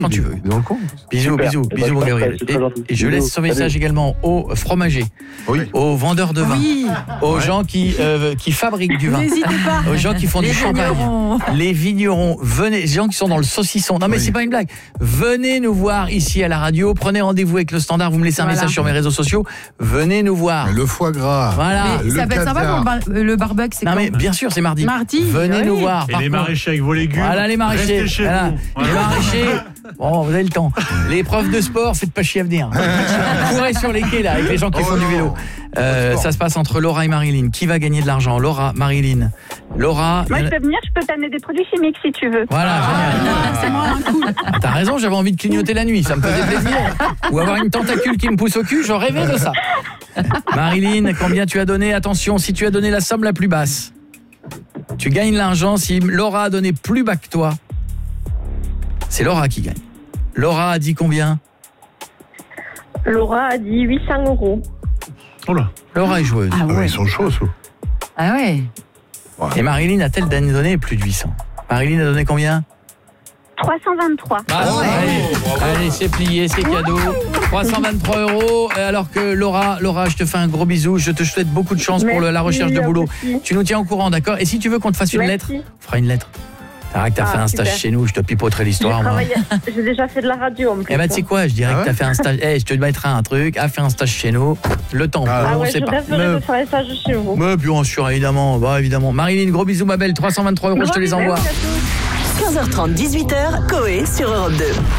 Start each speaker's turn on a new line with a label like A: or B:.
A: Quand tu veux.
B: Dans le coin.
A: Bisous,
C: Super.
A: bisous,
C: Eh ben,
A: bisous,
C: je
A: Gabriel.
C: partage, c'est très gentil.
A: Et je
C: Bisous.
A: laisse ce message
C: Salut.
A: également aux fromagers, aux vendeurs de vin, aux gens qui fabriquent du vin,
D: N'hésitez pas.
A: aux gens qui font
D: Les
A: du champagne,
D: vignerons.
A: les vignerons, venez, les gens qui sont dans le saucisson. Non mais c'est pas une blague. Venez nous voir ici à la radio, prenez rendez-vous avec le Standard, vous me laissez un
D: Voilà.
A: message sur mes réseaux sociaux, venez nous voir.
B: Le foie gras.
A: Voilà.
D: Mais
B: le
D: ça va être sympa
B: caviar.
D: pour le barbecue, c'est
A: Non
D: quand
A: mais bien sûr, c'est mardi.
D: Mardi,
A: Venez
D: oui.
A: nous voir.
E: Et
A: Par
E: les
A: contre-
E: maraîchers avec vos légumes.
A: Voilà les maraîchers.
E: Restez chez
A: Voilà.
E: vous.
A: Les maraîchers. Bon, vous avez le temps. Les profs de sport, c'est de pas chier à venir. Courez sur les quais là avec les gens qui font du vélo. Ça se passe entre Laura et Marilyn. Qui va gagner de l'argent? Laura, Marilyn. Laura.
F: Moi, je peux venir, je peux t'amener des produits chimiques si tu veux.
A: Voilà, génial.
D: c'est moi un coup.
A: Ah, t'as raison, j'avais envie de clignoter la nuit, ça me faisait plaisir. Ou avoir une tentacule qui me pousse au cul, je rêvais de ça. Marilyn, combien tu as donné? Attention, si tu as donné la somme la plus basse, tu gagnes l'argent. Si Laura a donné plus bas que toi, c'est Laura qui gagne. Laura a dit combien?
F: Laura a dit 800 €.
E: Oh là.
A: Laura est joueuse.
D: Ah ouais.
B: Ils sont chauds, ça.
D: Ah ouais.
A: Et Marilyn a-t-elle donné plus de 800? Marilyn a donné combien?
F: 323.
A: Allez, c'est plié, c'est cadeau. 323 €. Alors que Laura, je te fais un gros bisou. Je te souhaite beaucoup de chance pour la recherche de boulot. Tu nous tiens au courant, d'accord? Et si tu veux qu'on te fasse une lettre, on fera une lettre. C'est vrai que t'as fait un stage
F: super.
A: chez nous, je te pipoterai l'histoire. moi.
F: J'ai déjà fait de la radio en plus.
A: Eh ben tu sais quoi, je dirais
B: Ah
A: que t'as fait un stage. Je te mettrai un truc, a fait un stage chez nous. Le temps,
F: Ah
A: on
F: ouais,
A: sait
F: je
A: pas.
F: rêverais de faire un stage chez vous.
A: Mais bien sûr, évidemment, évidemment. Marilyn, gros bisous ma belle, 323 €, je te les envoie.
G: 15h30, 18h, Coé sur Europe 2.